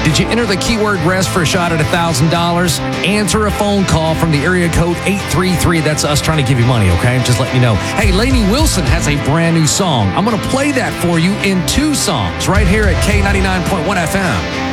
Did you enter the keyword rest for a shot at $1,000? Answer a phone call from the area code 833. That's us trying to give you money, okay? Just letting you know. Hey, Lainey Wilson has a brand new song. I'm going to play that for you in 2 songs right here at K99.1 FM.